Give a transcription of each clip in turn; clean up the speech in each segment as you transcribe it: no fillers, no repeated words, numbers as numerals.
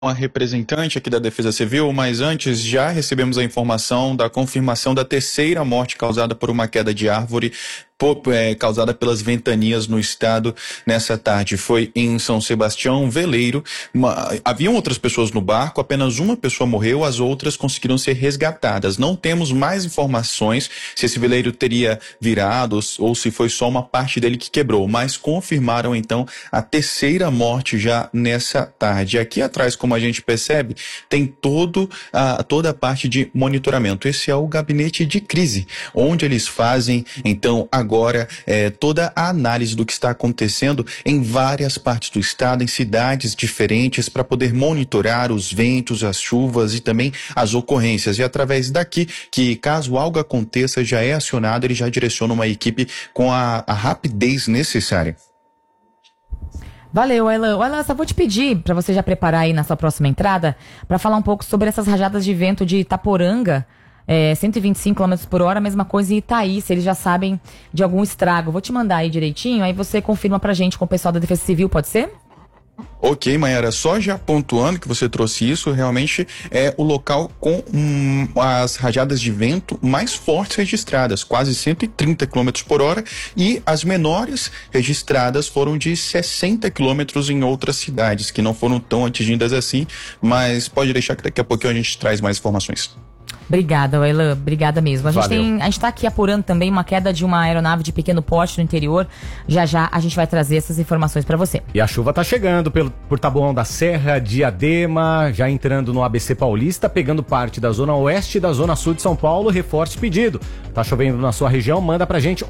Uma representante aqui da Defesa Civil, mas antes já recebemos a informação da confirmação da terceira morte causada por uma queda de árvore causada pelas ventanias no estado nessa tarde. Foi em São Sebastião, veleiro. Haviam outras pessoas no barco, apenas uma pessoa morreu, as outras conseguiram ser resgatadas. Não temos mais informações se esse veleiro teria virado ou se foi só uma parte dele que quebrou, mas confirmaram então a terceira morte já nessa tarde. Aqui atrás, como a gente percebe, tem toda a parte de monitoramento. Esse é o gabinete de crise, onde eles fazem então agora toda a análise do que está acontecendo em várias partes do estado, em cidades diferentes, para poder monitorar os ventos, as chuvas e também as ocorrências. E através daqui, que caso algo aconteça, já é acionado, ele já direciona uma equipe com a rapidez necessária. Valeu, Ailan. Ailan, só vou te pedir para você já preparar aí na sua próxima entrada para falar um pouco sobre essas rajadas de vento de Itaporanga, 125 km por hora, mesma coisa em Itaí, se eles já sabem de algum estrago. Vou te mandar aí direitinho, aí você confirma pra gente com o pessoal da Defesa Civil, pode ser? Ok, Mayara, só já pontuando que você trouxe isso, realmente é o local com as rajadas de vento mais fortes registradas, quase 130 km por hora, e as menores registradas foram de 60 km em outras cidades, que não foram tão atingidas assim, mas pode deixar que daqui a pouquinho a gente traz mais informações. Obrigada, Ailan. Obrigada mesmo. A gente tá aqui apurando também uma queda de uma aeronave de pequeno porte no interior. Já já a gente vai trazer essas informações para você. E a chuva tá chegando por Taboão da Serra, Diadema, já entrando no ABC Paulista, pegando parte da zona oeste e da zona sul de São Paulo. Reforço pedido. Tá chovendo na sua região? Manda pra gente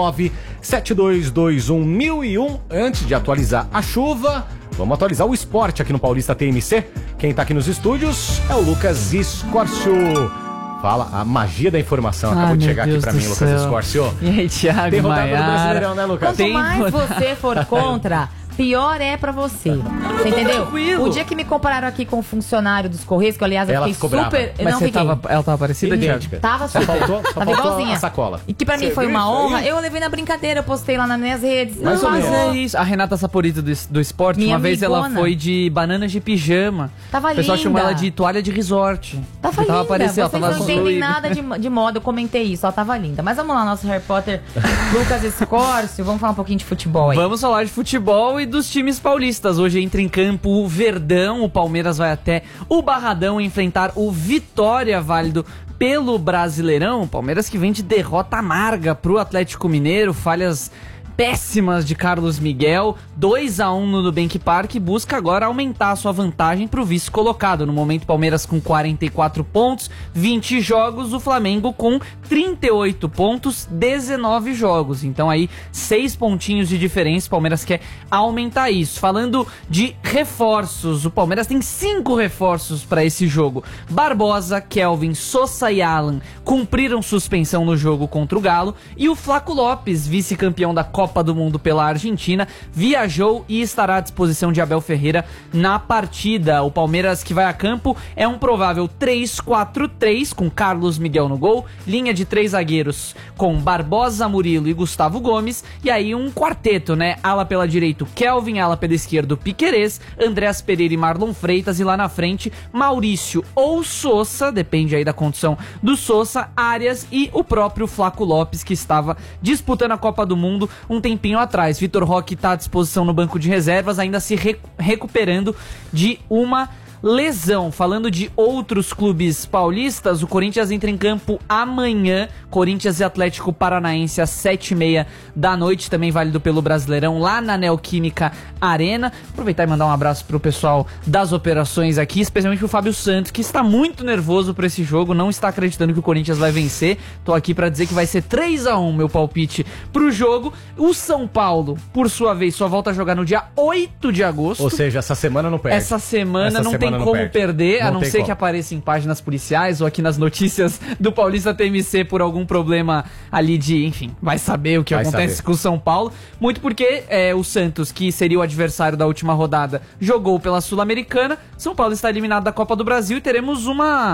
11972211001. Antes de atualizar a chuva, vamos atualizar o esporte aqui no Paulista TMC. Quem tá aqui nos estúdios é o Lucas Escórcio. Fala, a magia da informação acabou de chegar aqui pra mim, Lucas Escórcio. E aí, Thiago, tem rodada do Brasileirão, né, Lucas? Quanto mais você for contra, pior é pra você. Você entendeu? Tranquilo. O dia que me compararam aqui com o funcionário dos Correios, que aliás eu fiquei super... Mas ela tava parecida, Thiago? Tava super. Tava igualzinha. A sacola. E que pra mim foi uma honra. Eu levei na brincadeira, eu postei lá nas minhas redes. Mas é isso. A Renata Saporito do esporte, Minha uma vez amigona. ela foi de bananas de pijama. Tava linda. O pessoal chamou ela de toalha de resort. Tava linda. Aparecendo, Vocês não entendem nada de moda, eu comentei isso. Ela tava linda. Mas vamos lá, nosso Harry Potter Lucas Escórcio. Vamos falar um pouquinho de futebol aí. Vamos falar de futebol e dos times paulistas. Hoje entra em campo o Verdão, o Palmeiras vai até o Barradão enfrentar o Vitória, válido pelo Brasileirão. O Palmeiras que vem de derrota amarga pro Atlético Mineiro, falhas péssimas de Carlos Miguel, 2-1 no Nubank Park, busca agora aumentar sua vantagem para o vice-colocado. No momento, Palmeiras com 44 pontos, 20 jogos, o Flamengo com 38 pontos, 19 jogos. Então aí, 6 pontinhos de diferença, o Palmeiras quer aumentar isso. Falando de reforços, o Palmeiras tem 5 reforços para esse jogo. Barbosa, Kelvin, Sosa e Alan cumpriram suspensão no jogo contra o Galo, e o Flaco Lopes, vice-campeão da Copa do Mundo pela Argentina, viajou e estará à disposição de Abel Ferreira na partida. O Palmeiras que vai a campo é um provável 3-4-3 com Carlos Miguel no gol, linha de 3 zagueiros com Barbosa, Murilo e Gustavo Gomes, e aí um quarteto, né? Ala pela direita, Kelvin, ala pela esquerda, Piquerez, Andreas Pereira e Marlon Freitas, e lá na frente, Maurício ou Sosa, depende aí da condição do Sosa, Arias e o próprio Flaco Lopes, que estava disputando a Copa do Mundo um tempinho atrás. Vitor Roque está à disposição no banco de reservas, ainda se recuperando de uma lesão. Falando de outros clubes paulistas, o Corinthians entra em campo amanhã, Corinthians e Atlético Paranaense às 7h30 da noite, também válido pelo Brasileirão, lá na Neoquímica Arena. Aproveitar e mandar um abraço pro pessoal das operações aqui, especialmente pro Fábio Santos, que está muito nervoso para esse jogo, não está acreditando que o Corinthians vai vencer. Tô aqui para dizer que vai ser 3-1, meu palpite pro jogo. O São Paulo, por sua vez, só volta a jogar no dia 8 de agosto. Ou seja, essa semana não perde. Essa semana não tem como perder, a não ser que apareça em páginas policiais ou aqui nas notícias do Paulista TMC por algum problema ali de, enfim, vai saber o que acontece com o São Paulo. Muito porque o Santos, que seria o adversário da última rodada, jogou pela Sul-Americana. São Paulo está eliminado da Copa do Brasil e teremos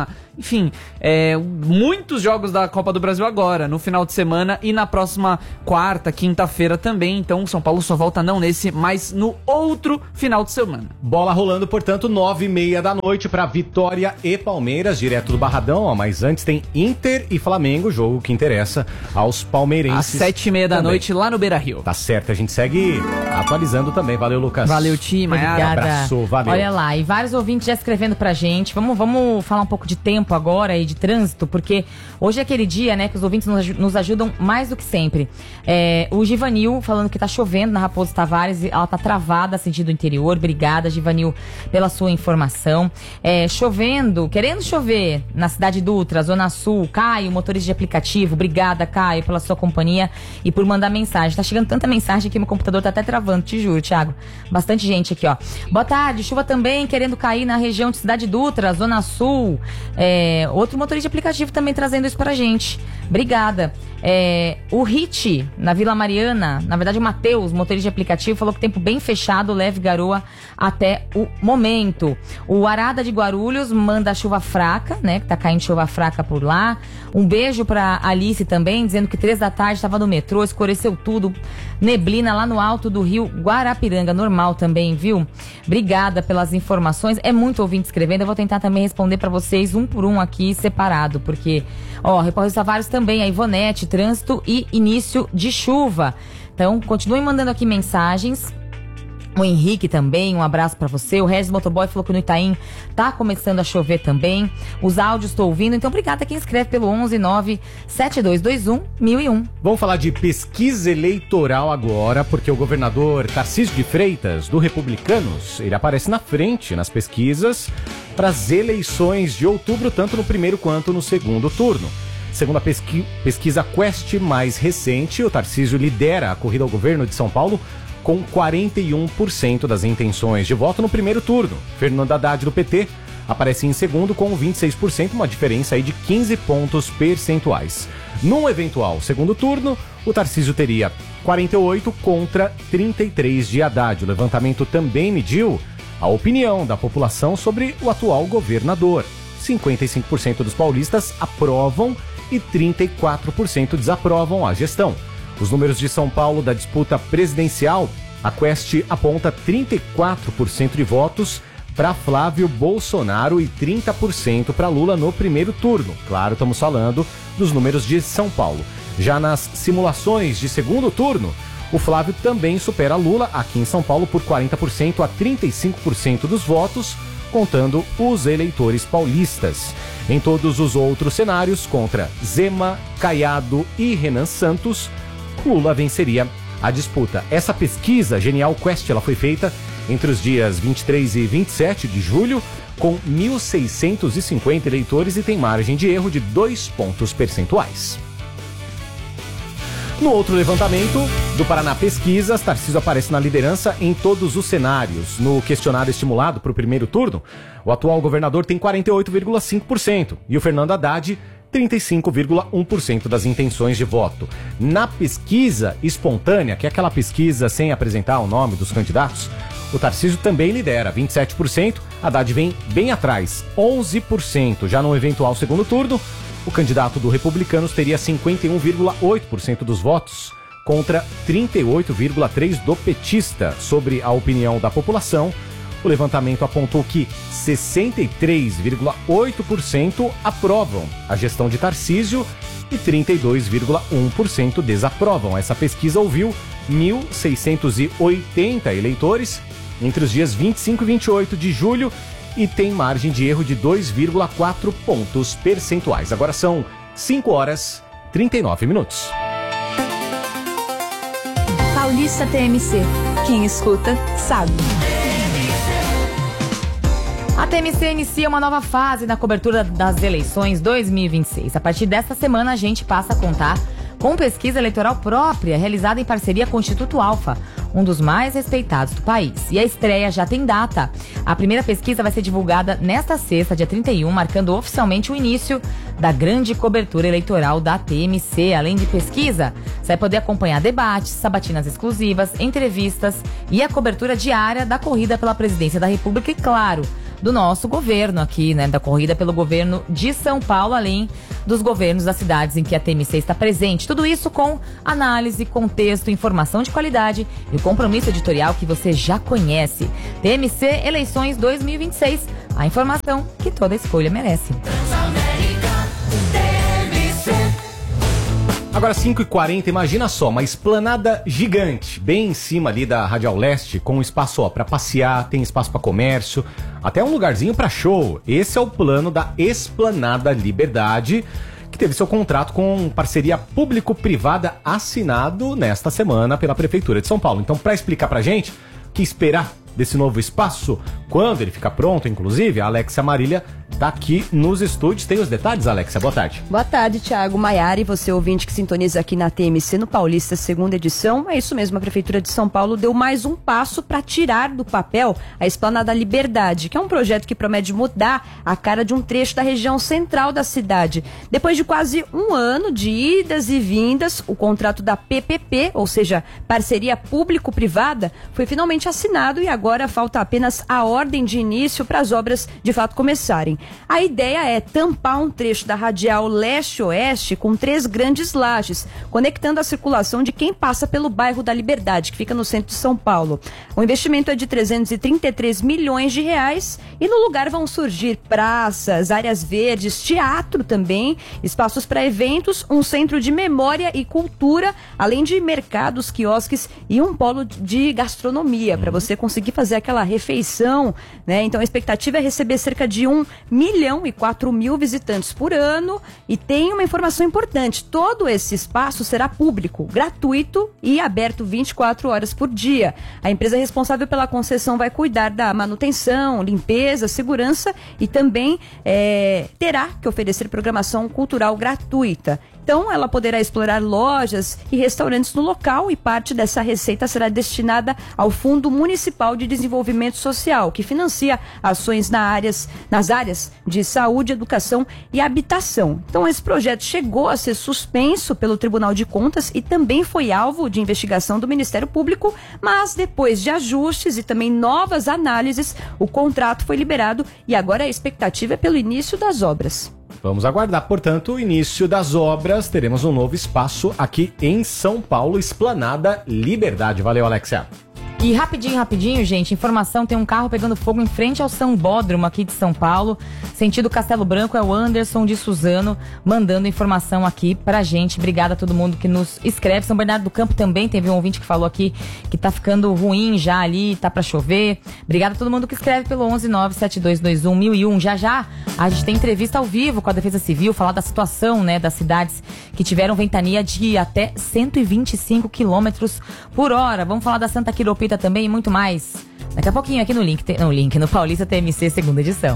muitos jogos da Copa do Brasil agora, no final de semana e na próxima quarta, quinta-feira também. Então o São Paulo só volta não nesse, mas no outro final de semana. Bola rolando, portanto, 9h30 7h30 para Vitória e Palmeiras, direto do Barradão, ó, mas antes tem Inter e Flamengo, jogo que interessa aos palmeirenses. Às 7h30 lá no Beira-Rio. Tá certo, a gente segue atualizando também. Valeu, Lucas. Valeu, time. Obrigada. Abraço, valeu. Olha lá, e vários ouvintes já escrevendo pra gente. Vamos falar um pouco de tempo agora e de trânsito, porque hoje é aquele dia, né, que os ouvintes nos ajudam mais do que sempre. O Givanil falando que tá chovendo na Raposo Tavares, ela tá travada, sentido interior. Obrigada, Givanil, pela sua informação. Chovendo, querendo chover na Cidade Dutra, Zona Sul. Caio, motorista de aplicativo, obrigada, Caio, pela sua companhia e por mandar mensagem. Tá chegando tanta mensagem que meu computador tá até travando, te juro, Thiago. Bastante gente aqui, ó. Boa tarde, chuva também querendo cair na região de Cidade Dutra, Zona Sul. Outro motorista de aplicativo também trazendo isso pra gente. Obrigada. O Hit, na Vila Mariana, na verdade o Matheus, motorista de aplicativo, falou que tempo bem fechado, leve garoa até o momento. O Arada de Guarulhos manda chuva fraca, né, que tá caindo chuva fraca por lá. Um beijo pra Alice também, dizendo que 3 da tarde estava no metrô, escureceu tudo, neblina lá no alto do rio Guarapiranga, normal também, viu? Obrigada pelas informações, é muito ouvinte escrevendo, eu vou tentar também responder pra vocês um por um aqui, separado, porque, Repórter Tavares também, a Ivonete, trânsito e início de chuva. Então, continuem mandando aqui mensagens. O Henrique também, um abraço pra você. O Regis Motoboy falou que no Itaim tá começando a chover também. Os áudios estou ouvindo, então obrigada a quem escreve pelo 11972211001. Vamos falar de pesquisa eleitoral agora, porque o governador Tarcísio de Freitas, do Republicanos, ele aparece na frente nas pesquisas para as eleições de outubro, tanto no primeiro quanto no segundo turno. Segundo a pesquisa Quest mais recente, o Tarcísio lidera a corrida ao governo de São Paulo com 41% das intenções de voto no primeiro turno. Fernando Haddad, do PT, aparece em segundo com 26%, uma diferença aí de 15 pontos percentuais. Num eventual segundo turno, o Tarcísio teria 48 contra 33 de Haddad. O levantamento também mediu a opinião da população sobre o atual governador. 55% dos paulistas aprovam e 34% desaprovam a gestão. Os números de São Paulo da disputa presidencial, a Quest aponta 34% de votos para Flávio Bolsonaro e 30% para Lula no primeiro turno. Claro, estamos falando dos números de São Paulo. Já nas simulações de segundo turno, o Flávio também supera Lula aqui em São Paulo por 40% a 35% dos votos, contando os eleitores paulistas. Em todos os outros cenários, contra Zema, Caiado e Renan Santos, Lula venceria a disputa. Essa pesquisa Genial Quest, ela foi feita entre os dias 23 e 27 de julho, com 1.650 eleitores e tem margem de erro de 2 pontos percentuais. No outro levantamento do Paraná Pesquisas, Tarcísio aparece na liderança em todos os cenários. No questionário estimulado para o primeiro turno, o atual governador tem 48,5% e o Fernando Haddad 35,1% das intenções de voto. Na pesquisa espontânea, que é aquela pesquisa sem apresentar o nome dos candidatos, o Tarcísio também lidera, 27%, Haddad vem bem atrás, 11%. Já no eventual segundo turno, o candidato do Republicanos teria 51,8% dos votos, contra 38,3% do petista. Sobre a opinião da população, o levantamento apontou que 63,8% aprovam a gestão de Tarcísio e 32,1% desaprovam. Essa pesquisa ouviu 1.680 eleitores entre os dias 25 e 28 de julho e tem margem de erro de 2,4 pontos percentuais. Agora são 5h39. Paulista TMC. Quem escuta, sabe. A TMC inicia uma nova fase na cobertura das eleições 2026. A partir desta semana, a gente passa a contar com pesquisa eleitoral própria, realizada em parceria com o Instituto Alfa, um dos mais respeitados do país. E a estreia já tem data. A primeira pesquisa vai ser divulgada nesta sexta, dia 31, marcando oficialmente o início da grande cobertura eleitoral da TMC. Além de pesquisa, você vai poder acompanhar debates, sabatinas exclusivas, entrevistas e a cobertura diária da corrida pela presidência da República e, claro, do nosso governo aqui, né, da corrida pelo governo de São Paulo, além dos governos das cidades em que a TMC está presente. Tudo isso com análise, contexto, informação de qualidade e o compromisso editorial que você já conhece. TMC Eleições 2026. A informação que toda escolha merece. Agora 5h40, imagina só, uma esplanada gigante, bem em cima ali da Radial Leste, com espaço para passear, tem espaço para comércio, até um lugarzinho para show. Esse é o plano da Esplanada Liberdade, que teve seu contrato com parceria público-privada assinado nesta semana pela Prefeitura de São Paulo. Então, para explicar pra gente o que esperar desse novo espaço, quando ele ficar pronto, inclusive, a Alexia Marília tá aqui nos estúdios. Tem os detalhes, Alexia? Boa tarde. Boa tarde, Thiago, Maiara e você ouvinte que sintoniza aqui na TMC no Paulista, segunda edição. É isso mesmo, a Prefeitura de São Paulo deu mais um passo para tirar do papel a Esplanada Liberdade, que é um projeto que promete mudar a cara de um trecho da região central da cidade. Depois de quase um ano de idas e vindas, o contrato da PPP, ou seja, Parceria Público-Privada, foi finalmente assinado e agora falta apenas a ordem de início para as obras de fato começarem. A ideia é tampar um trecho da radial leste-oeste com 3 grandes lajes, conectando a circulação de quem passa pelo bairro da Liberdade, que fica no centro de São Paulo. O investimento é de 333 milhões de reais e no lugar vão surgir praças, áreas verdes, teatro também, espaços para eventos, um centro de memória e cultura, além de mercados, quiosques e um polo de gastronomia, para você conseguir fazer aquela refeição, né? Então a expectativa é receber cerca de 1.004.000 visitantes por ano e tem uma informação importante, todo esse espaço será público, gratuito e aberto 24 horas por dia. A empresa responsável pela concessão vai cuidar da manutenção, limpeza, segurança e também terá que oferecer programação cultural gratuita. Então, ela poderá explorar lojas e restaurantes no local e parte dessa receita será destinada ao Fundo Municipal de Desenvolvimento Social, que financia ações nas áreas de saúde, educação e habitação. Então, esse projeto chegou a ser suspenso pelo Tribunal de Contas e também foi alvo de investigação do Ministério Público, mas depois de ajustes e também novas análises, o contrato foi liberado e agora a expectativa é pelo início das obras. Vamos aguardar, portanto, o início das obras. Teremos um novo espaço aqui em São Paulo, Esplanada Liberdade. Valeu, Alexia. E rapidinho, gente, informação, tem um carro pegando fogo em frente ao Sambódromo aqui de São Paulo, sentido Castelo Branco. É o Anderson de Suzano mandando informação aqui pra gente. Obrigada a todo mundo que nos escreve. São Bernardo do Campo também, teve um ouvinte que falou aqui que tá ficando ruim já ali, tá pra chover. Obrigada a todo mundo que escreve pelo 11972211001. Já a gente tem entrevista ao vivo com a Defesa Civil, falar da situação, né, das cidades que tiveram ventania de até 125 km por hora. Vamos falar da Santa Quiropita também e muito mais daqui a pouquinho aqui no Paulista TMC, segunda edição.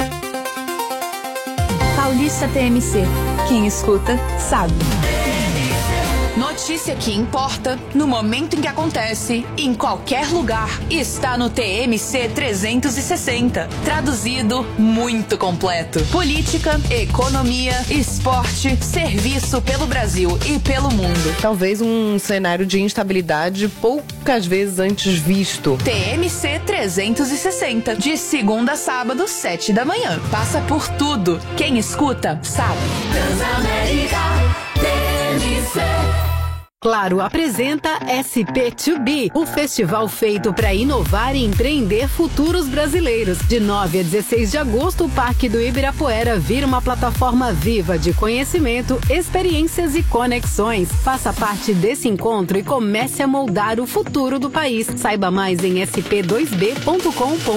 Paulista TMC. Quem escuta, sabe. Notícia que importa, no momento em que acontece, em qualquer lugar, está no TMC 360. Traduzido, muito completo. Política, economia, esporte, serviço pelo Brasil e pelo mundo. Talvez um cenário de instabilidade poucas vezes antes visto. TMC 360, de segunda a sábado, 7 da manhã. Passa por tudo. Quem escuta, sabe. Transamérica TMC. Claro apresenta SP2B, o festival feito para inovar e empreender futuros brasileiros. De 9 a 16 de agosto, o Parque do Ibirapuera vira uma plataforma viva de conhecimento, experiências e conexões. Faça parte desse encontro e comece a moldar o futuro do país. Saiba mais em sp2b.com.br.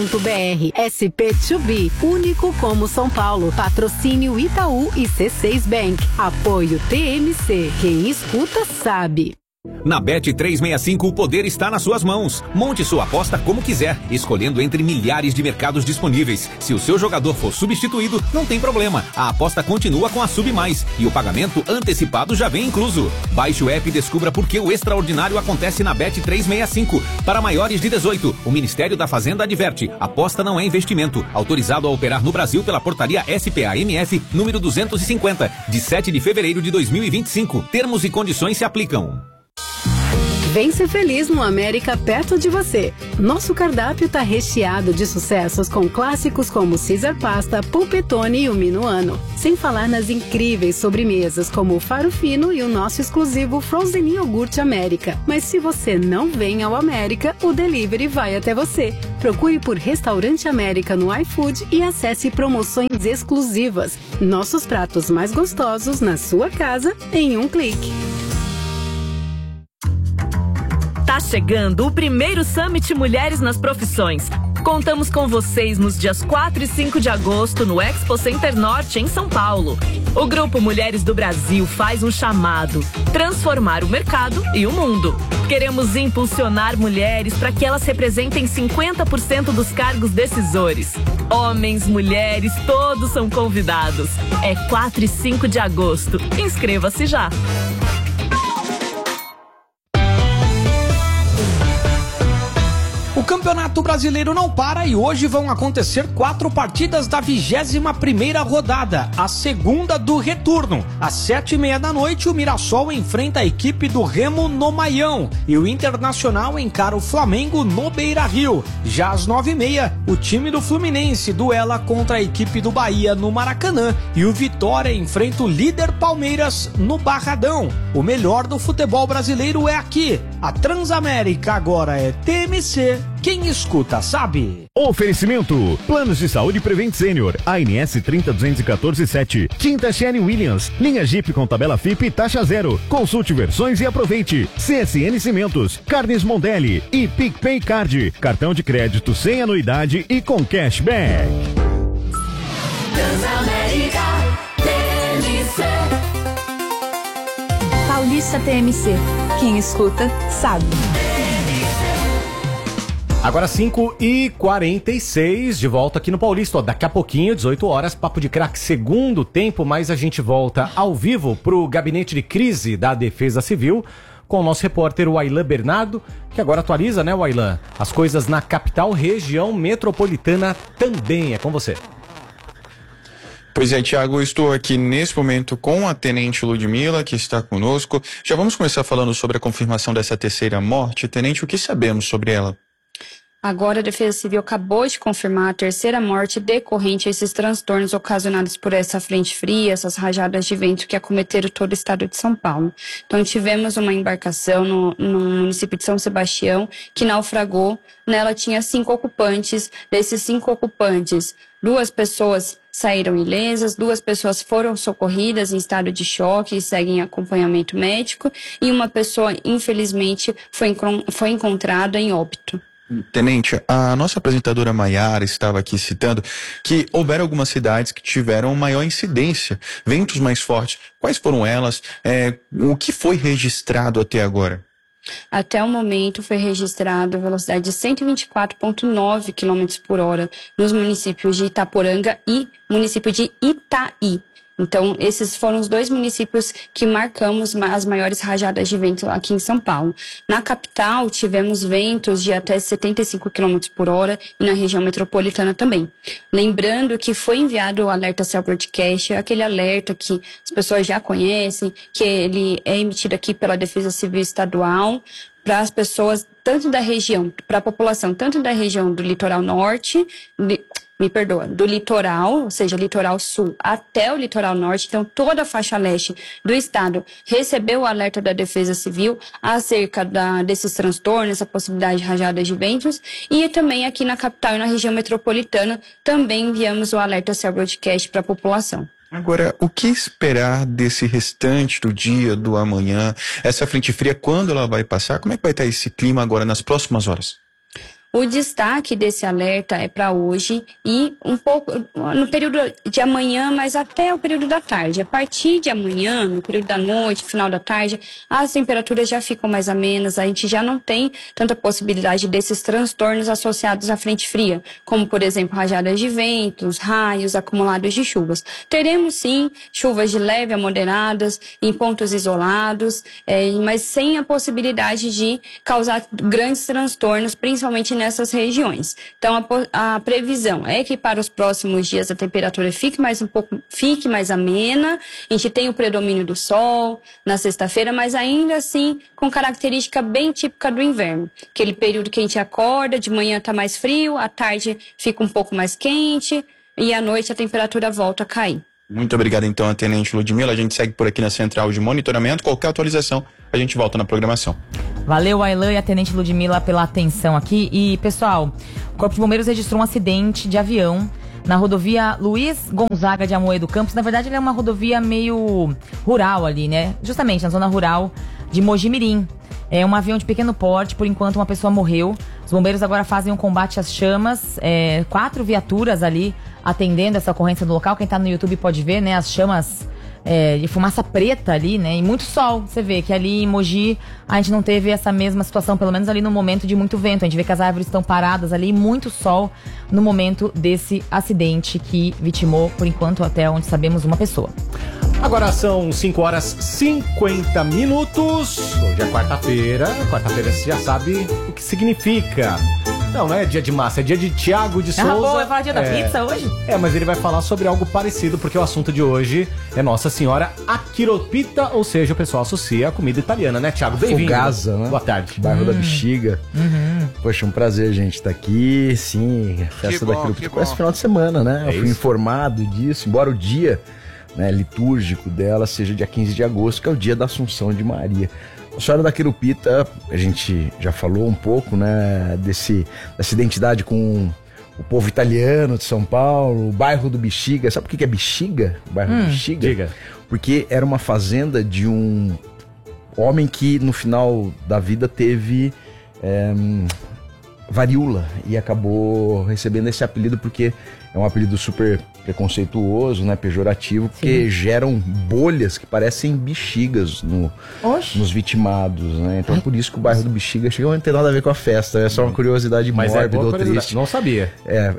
SP2B, único como São Paulo. Patrocínio Itaú e C6 Bank. Apoio TMC. Quem escuta sabe. Na Bet365 o poder está nas suas mãos. Monte sua aposta como quiser, escolhendo entre milhares de mercados disponíveis. Se o seu jogador for substituído, não tem problema. A aposta continua com a Sub Mais e o pagamento antecipado já vem incluso. Baixe o app e descubra por que o extraordinário acontece na Bet365. Para maiores de 18, o Ministério da Fazenda adverte: aposta não é investimento. Autorizado a operar no Brasil pela portaria SPA-MF número 250, de 7 de fevereiro de 2025. Termos e condições se aplicam. Vem ser feliz no América perto de você. Nosso cardápio está recheado de sucessos com clássicos como Caesar Pasta, Polpettone e o Minuano. Sem falar nas incríveis sobremesas como o Faro Fino e o nosso exclusivo Frozen Iogurte América. Mas se você não vem ao América, o delivery vai até você. Procure por Restaurante América no iFood e acesse promoções exclusivas. Nossos pratos mais gostosos na sua casa em um clique. Tá chegando o primeiro Summit Mulheres nas Profissões. Contamos com vocês nos dias 4 e 5 de agosto no Expo Center Norte, em São Paulo. O Grupo Mulheres do Brasil faz um chamado: transformar o mercado e o mundo. Queremos impulsionar mulheres para que elas representem 50% dos cargos decisores. Homens, mulheres, todos são convidados. É 4 e 5 de agosto. Inscreva-se já. O Campeonato Brasileiro não para e hoje vão acontecer 4 partidas da 21ª rodada, a segunda do retorno. Às 7h30 da noite, o Mirassol enfrenta a equipe do Remo no Maião e o Internacional encara o Flamengo no Beira-Rio. Já às 9h30, o time do Fluminense duela contra a equipe do Bahia no Maracanã e o Vitória enfrenta o líder Palmeiras no Barradão. O melhor do futebol brasileiro é aqui. A Transamérica agora é TMC. Quem escuta sabe. Oferecimento: Planos de Saúde Prevent Senior, ANS 302147, Tinta Sherwin Williams, linha Jeep com tabela FIP e taxa zero. Consulte versões e aproveite. CSN Cimentos, Carnes Mondelli e PicPay Card, cartão de crédito sem anuidade e com cashback. Transamérica TMC. Paulista TMC. Quem escuta sabe. Agora 5h46, de volta aqui no Paulista. Ó, daqui a pouquinho, 18 horas, Papo de Crack, segundo tempo, mas a gente volta ao vivo pro Gabinete de Crise da Defesa Civil com o nosso repórter Wailan Bernardo, que agora atualiza, né, Wailan? As coisas na capital, região metropolitana também. É com você. Pois é, Thiago, eu estou aqui nesse momento com a Tenente Ludmila, que está conosco. Já vamos começar falando sobre a confirmação dessa terceira morte. Tenente, o que sabemos sobre ela? Agora, a Defesa Civil acabou de confirmar a terceira morte decorrente a esses transtornos ocasionados por essa frente fria, essas rajadas de vento que acometeram todo o estado de São Paulo. Então, tivemos uma embarcação no município de São Sebastião que naufragou. Nela tinha 5 ocupantes. Desses 5 ocupantes, 2 pessoas saíram ilesas, 2 pessoas foram socorridas em estado de choque e seguem acompanhamento médico, e uma pessoa, infelizmente, foi encontrada em óbito. Tenente, a nossa apresentadora Maiara estava aqui citando que houveram algumas cidades que tiveram maior incidência, ventos mais fortes. Quais foram elas? O que foi registrado até agora? Até o momento foi registrado a velocidade de 124,9 km por hora nos municípios de Itaporanga e município de Itaí. Então, esses foram os 2 municípios que marcamos as maiores rajadas de vento aqui em São Paulo. Na capital, tivemos ventos de até 75 km por hora e na região metropolitana também. Lembrando que foi enviado o alerta Cell Broadcast, aquele alerta que as pessoas já conhecem, que ele é emitido aqui pela Defesa Civil Estadual, para as pessoas, tanto da região, para a população, tanto da região do litoral norte, do litoral, ou seja, litoral sul até o litoral norte. Então, toda a faixa leste do estado recebeu o alerta da Defesa Civil acerca desses transtornos, essa possibilidade de rajadas de ventos, e também aqui na capital e na região metropolitana também enviamos o alerta Cell Broadcast para a população. Agora, o que esperar desse restante do dia, do amanhã? Essa frente fria, quando ela vai passar? Como é que vai estar esse clima agora nas próximas horas? O destaque desse alerta é para hoje e um pouco no período de amanhã, mas até o período da tarde. A partir de amanhã, no período da noite, final da tarde, as temperaturas já ficam mais amenas, a gente já não tem tanta possibilidade desses transtornos associados à frente fria, como, por exemplo, rajadas de ventos, raios, acumulados de chuvas. Teremos, sim, chuvas de leve a moderadas em pontos isolados, mas sem a possibilidade de causar grandes transtornos, principalmente nessas regiões. Então, a previsão é que para os próximos dias a temperatura fique mais amena. A gente tem o predomínio do sol na sexta-feira, mas ainda assim com característica bem típica do inverno. Aquele período que a gente acorda, de manhã está mais frio, à tarde fica um pouco mais quente e à noite a temperatura volta a cair. Muito obrigado, então, a Tenente Ludmila. A gente segue por aqui na Central de Monitoramento. Qualquer atualização, a gente volta na programação. Valeu, Ailan e a Tenente Ludmila, pela atenção aqui. E, pessoal, o Corpo de Bombeiros registrou um acidente de avião na rodovia Luiz Gonzaga de Amoedo Campos. Na verdade, ele é uma rodovia meio rural ali, né? Justamente na zona rural de Mojimirim. É um avião de pequeno porte, por enquanto uma pessoa morreu. Os bombeiros agora fazem um combate às chamas, 4 viaturas ali atendendo essa ocorrência no local. Quem tá no YouTube pode ver, né, as chamas de fumaça preta ali, né, e muito sol. Você vê que ali em Mogi a gente não teve essa mesma situação, pelo menos ali no momento de muito vento. A gente vê que as árvores estão paradas ali, muito sol no momento desse acidente que vitimou, por enquanto, até onde sabemos, uma pessoa. Agora são 5 horas 50 minutos. Hoje é quarta-feira. Quarta-feira você já sabe o que significa. Não é dia de massa, é dia de Thiago de Souza. Vai falar dia da pizza hoje? Mas ele vai falar sobre algo parecido, porque o assunto de hoje é Nossa Senhora Achiropita, ou seja, o pessoal associa a comida italiana, né, Thiago? Bem-vindo. Fogasa, né? Boa tarde. Bairro da Bexiga. Poxa, um prazer, gente, estar aqui. Sim, festa da Achiropita com esse final de semana, né? Eu fui informado disso, embora o dia, né, litúrgico dela seja dia 15 de agosto, que é o dia da Assunção de Maria. A Senhora da Achiropita, a gente já falou um pouco, né, dessa identidade com o povo italiano de São Paulo, o bairro do Bexiga. Sabe o que é Bexiga? O bairro do Bexiga? Diga. Porque era uma fazenda de um homem que no final da vida teve varíola e acabou recebendo esse apelido porque é um apelido super preconceituoso, né, pejorativo, porque geram bolhas que parecem bexigas nos vitimados, né? Então é por isso que o bairro do Bexiga chega, não tem nada a ver com a festa, é só uma curiosidade mórbida ou triste. Não sabia.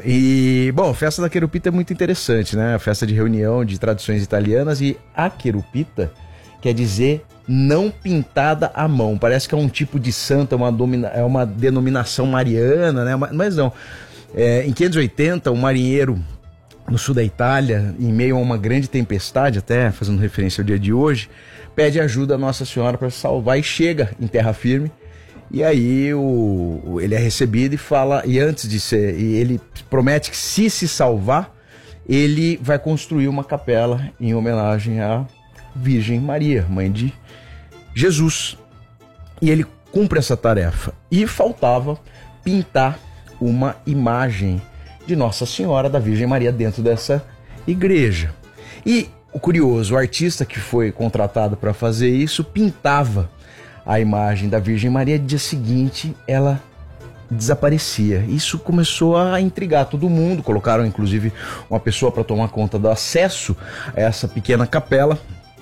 E, bom, a festa da Achiropita é muito interessante, né? A festa de reunião de tradições italianas, e Achiropita quer dizer não pintada à mão. Parece que é um tipo de santa, é uma denominação mariana, né? Mas não. Em 580, um marinheiro no sul da Itália, em meio a uma grande tempestade, até fazendo referência ao dia de hoje, pede ajuda a Nossa Senhora para salvar e chega em terra firme. E aí ele é recebido e fala, e ele promete que se salvar, ele vai construir uma capela em homenagem à Virgem Maria, mãe de Jesus. E ele cumpre essa tarefa. E faltava pintar uma imagem de Nossa Senhora da Virgem Maria dentro dessa igreja. E o curioso, o artista que foi contratado para fazer isso pintava a imagem da Virgem Maria. Dia seguinte ela desaparecia. Isso começou a intrigar todo mundo. Colocaram inclusive uma pessoa para tomar conta do acesso a essa pequena capela.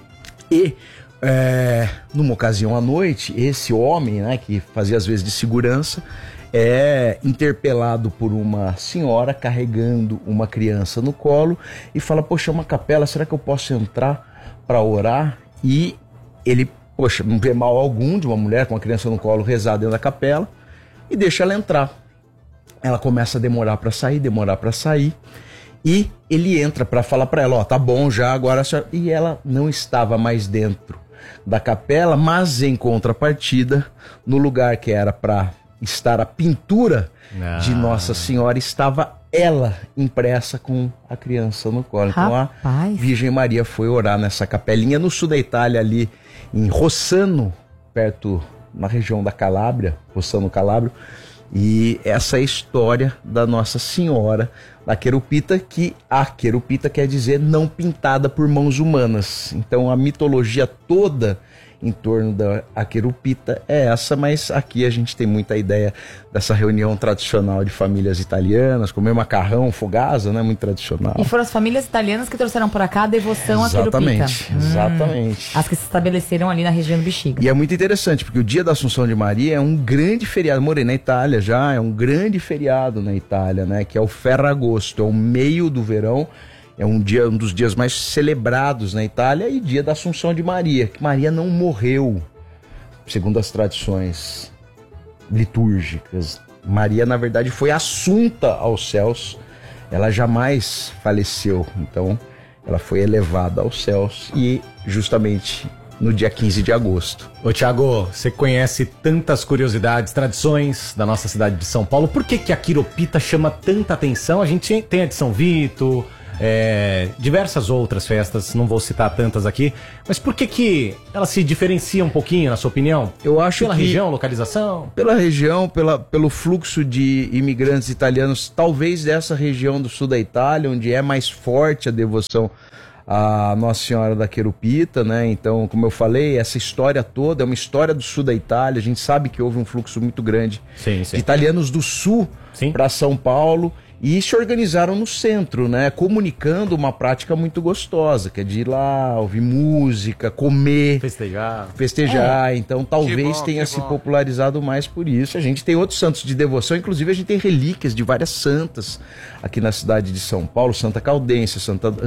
E numa ocasião à noite, esse homem, né, que fazia às vezes de segurança, é interpelado por uma senhora carregando uma criança no colo e fala: poxa, é uma capela, será que eu posso entrar para orar? E ele, poxa, não vê mal algum de uma mulher com uma criança no colo rezar dentro da capela e deixa ela entrar. Ela começa a demorar para sair e ele entra para falar para ela: ó, tá bom já, agora a senhora... E ela não estava mais dentro da capela, mas em contrapartida, no lugar que era para estar a pintura de Nossa Senhora, estava ela impressa com a criança no colo. Então a Virgem Maria foi orar nessa capelinha no sul da Itália, ali em Rossano, perto, na região da Calábria, Rossano Calábrio. E essa é a história da Nossa Senhora da Achiropita, que Achiropita quer dizer não pintada por mãos humanas. Então a mitologia toda em torno da Achiropita é essa, mas aqui a gente tem muita ideia dessa reunião tradicional de famílias italianas, comer macarrão, fogasa, né, muito tradicional. E foram as famílias italianas que trouxeram para cá a devoção à Achiropita. Exatamente. As que se estabeleceram ali na região do Bexiga. E é muito interessante, porque o dia da Assunção de Maria é um grande feriado. Morei na Itália já, é um grande feriado na Itália, né, que é o Ferragosto, é o meio do verão. É um dos dias mais celebrados na Itália, e dia da Assunção de Maria, que Maria não morreu, segundo as tradições litúrgicas Maria, na verdade, foi assunta aos céus. Ela jamais faleceu, então ela foi elevada aos céus e justamente no dia 15 de agosto. Ô Thiago, você conhece tantas curiosidades, tradições da nossa cidade de São Paulo. Por que a Quiropita chama tanta atenção? A gente tem a de São Vito, diversas outras festas, não vou citar tantas aqui, mas por que ela se diferencia um pouquinho, na sua opinião? Eu acho pela região, localização? Pela região, pelo fluxo de imigrantes italianos, talvez dessa região do sul da Itália, onde é mais forte a devoção a Nossa Senhora da Quiropita, né? Então, como eu falei, essa história toda é uma história do sul da Itália. A gente sabe que houve um fluxo muito grande de italianos do sul para São Paulo e se organizaram no centro, né? Comunicando uma prática muito gostosa, que é de ir lá, ouvir música, comer, festejar. Então, talvez tenha se popularizado mais por isso. A gente tem outros santos de devoção, inclusive a gente tem relíquias de várias santas aqui na cidade de São Paulo: Santa Gaudência,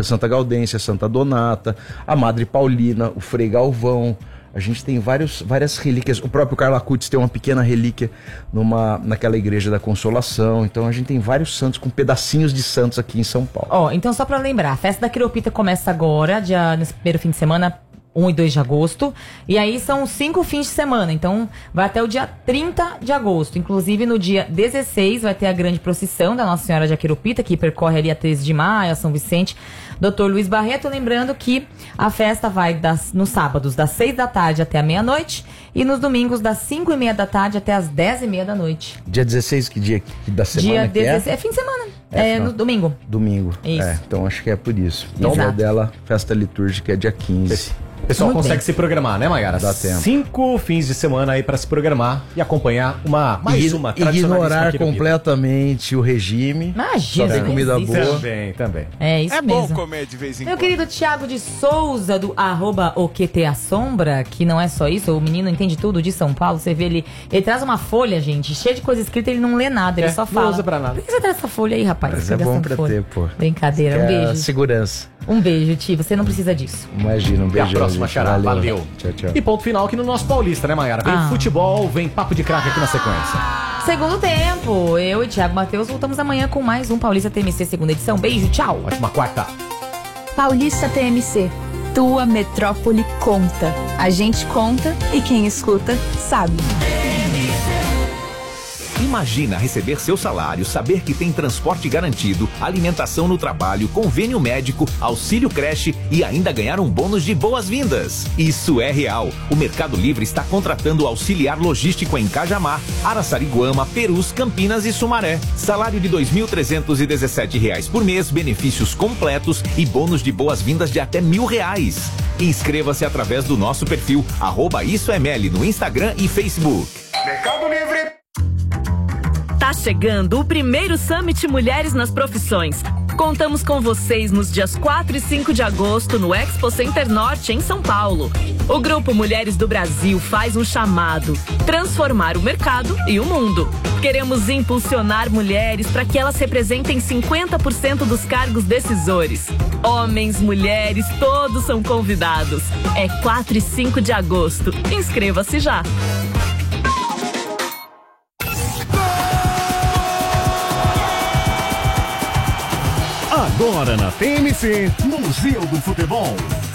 Santa Donata, a Madre Paulina, o Frei Galvão. A gente tem várias relíquias. O próprio Carlo Acutis tem uma pequena relíquia naquela igreja da Consolação. Então a gente tem vários santos com pedacinhos de santos aqui em São Paulo. Então só pra lembrar, a festa da Quiropita começa agora, nesse primeiro fim de semana, 1 e 2 de agosto. E aí são 5 fins de semana. Então vai até o dia 30 de agosto. Inclusive no dia 16 vai ter a grande procissão da Nossa Senhora de Quiropita, que percorre ali a 13 de maio, a São Vicente, Dr. Luiz Barreto. Lembrando que a festa vai nos sábados das 6 da tarde até a meia-noite e nos domingos das 5:30 da tarde até as 10:30 da noite. Dia 16, que dia da semana? Dia 16, é fim de semana. No domingo. Domingo. Isso. Então acho que é por isso. Então o dela, festa litúrgica, é dia 15. O pessoal consegue se programar, né, Mayara? Dá tempo. 5 fins de semana aí pra se programar e acompanhar mais uma tradicionalíssima ignorar completamente o regime. Imagina, só tem comida boa. Também. É isso mesmo. É bom comer de vez em Meu quando. querido Thiago de Souza, do @oqueteassombra, que não é só isso, o menino entende tudo de São Paulo. Você vê ele traz uma folha, gente, cheia de coisa escrita, ele não lê nada, ele só fala. Não usa pra nada. Por que você traz essa folha aí, rapaz? Mas é bom pra ter, pô. Brincadeira, um beijo. Segurança. Um beijo, Ti, você não precisa disso. Imagina, um beijo. Até a próxima, Xará. Valeu. Tchau, tchau. E ponto final aqui no nosso Paulista, né, Mayara? Vem futebol, vem papo de craque aqui na sequência. Segundo tempo, eu e Thiago Matheus voltamos amanhã com mais um Paulista TMC segunda edição. Beijo, tchau. Ótima quarta. Paulista TMC, tua metrópole conta. A gente conta e quem escuta sabe. Imagina receber seu salário, saber que tem transporte garantido, alimentação no trabalho, convênio médico, auxílio creche e ainda ganhar um bônus de boas-vindas. Isso é real. O Mercado Livre está contratando auxiliar logístico em Cajamar, Araçariguama, Perus, Campinas e Sumaré. Salário de R$ 2.317 por mês, benefícios completos e bônus de boas-vindas de até R$ 1.000. Inscreva-se através do nosso perfil @IsoML no Instagram e Facebook. Mercado Livre. Tá chegando o primeiro Summit Mulheres nas Profissões. Contamos com vocês nos dias 4 e 5 de agosto no Expo Center Norte, em São Paulo. O Grupo Mulheres do Brasil faz um chamado: transformar o mercado e o mundo. Queremos impulsionar mulheres para que elas representem 50% dos cargos decisores. Homens, mulheres, todos são convidados. É 4 e 5 de agosto. Inscreva-se já. Agora na TMC, Museu do Futebol.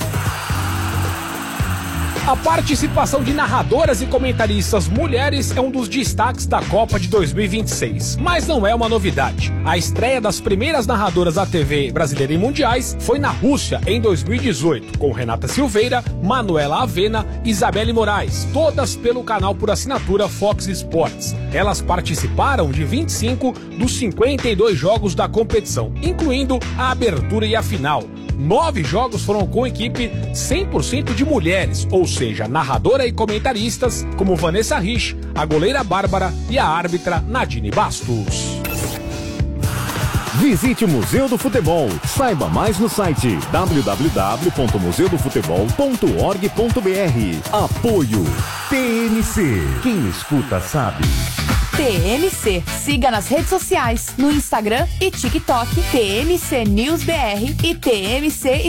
A participação de narradoras e comentaristas mulheres é um dos destaques da Copa de 2026. Mas não é uma novidade. A estreia das primeiras narradoras da TV brasileira em mundiais foi na Rússia em 2018, com Renata Silveira, Manuela Avena e Isabelle Moraes, todas pelo canal por assinatura Fox Sports. Elas participaram de 25 dos 52 jogos da competição, incluindo a abertura e a final. 9 jogos foram com equipe 100% de mulheres, ou seja, narradora e comentaristas como Vanessa Rich, a goleira Bárbara e a árbitra Nadine Bastos. Visite o Museu do Futebol. Saiba mais no site www.museudofutebol.org.br. Apoio TMC. Quem escuta sabe. TMC. Siga nas redes sociais, no Instagram e TikTok, TMC News BR e TMC